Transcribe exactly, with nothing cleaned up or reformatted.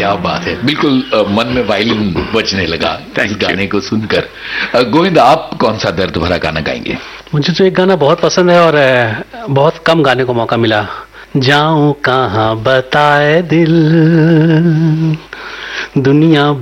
क्या बात है, बिल्कुल अ, मन में वायलिन बजने लगा इस गाने को सुनकर। अ, गोविंद, आप कौन सा दर्द भरा गाना गाएंगे? मुझे तो एक गाना बहुत पसंद है और अ, बहुत कम गाने को मौका मिला। जाऊं कहाँ बताए दिल, दुनिया